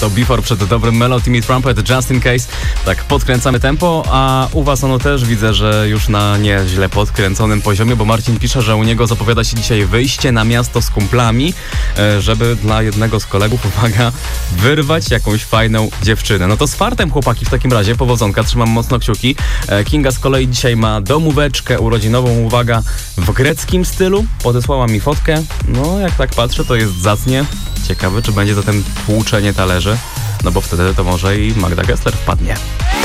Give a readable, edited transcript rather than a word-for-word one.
To Before przed dobrym Melo, Timmy Trumpet, Just in Case. Tak, podkręcamy tempo, a u was ono też widzę, że już na nieźle podkręconym poziomie, bo Marcin pisze, że u niego zapowiada się dzisiaj wyjście na miasto z kumplami, żeby dla jednego z kolegów, uwaga, wyrwać jakąś fajną dziewczynę. No to z fartem, chłopaki, w takim razie, powodzonka, trzymam mocno kciuki. Kinga z kolei dzisiaj ma domóweczkę urodzinową, uwaga, w greckim stylu. Podesłała mi fotkę. No, jak tak patrzę, to jest zacnie. Ciekawe, czy będzie zatem tłuczenie talerzy, no bo wtedy to może i Magda Gessler wpadnie.